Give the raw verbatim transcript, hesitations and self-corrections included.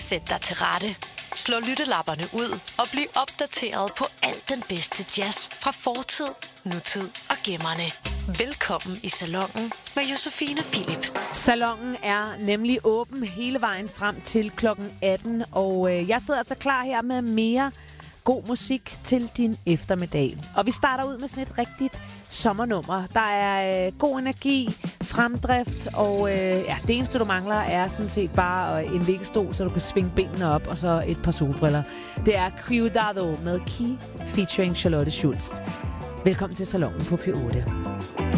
Sæt dig til rette. Slå lyttelapperne ud og bliv opdateret på alt den bedste jazz fra fortid, nutid og gemmerne. Velkommen i Salonen med Josefine Philip. Salonen er nemlig åben hele vejen frem til klokken atten, og øh, jeg sidder altså klar her med mere god musik til din eftermiddag. Og vi starter ud med sådan et rigtigt sommernummer. Der er øh, god energi, fremdrift, og øh, ja, det eneste, du mangler, er sådan set bare en liggestol, så du kan svinge benene op, og så et par solbriller. Det er Cuidado med Key featuring Charlotte Schultz. Velkommen til Salonen på P otte.